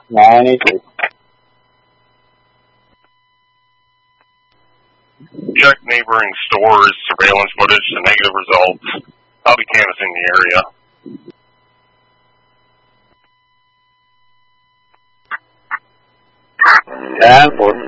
92. Check neighboring stores, surveillance footage to negative results. I'll be canvassing the area. 10-4.